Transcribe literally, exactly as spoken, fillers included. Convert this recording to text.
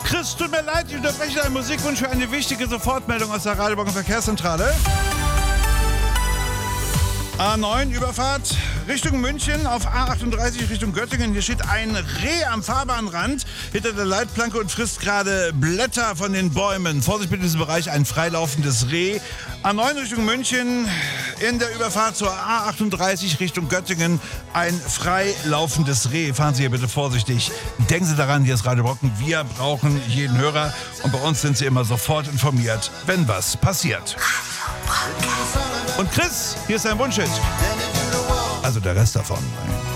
Chris, tut mir leid, ich unterbreche deinen Musikwunsch für eine wichtige Sofortmeldung aus der Radio Bock Verkehrszentrale. A neun Überfahrt Richtung München auf A achtunddreißig Richtung Göttingen. Hier steht ein Reh am Fahrbahnrand hinter der Leitplanke und frisst gerade Blätter von den Bäumen. Vorsicht bitte in diesem Bereich, ein freilaufendes Reh. A neun Richtung München in der Überfahrt zur A achtunddreißig Richtung Göttingen ein freilaufendes Reh. Fahren Sie hier bitte vorsichtig. Denken Sie daran, hier ist Radio Brocken. Wir brauchen jeden Hörer und bei uns sind Sie immer sofort informiert, wenn was passiert. Und Chris, hier ist ein Wunschhit. Also der Rest davon.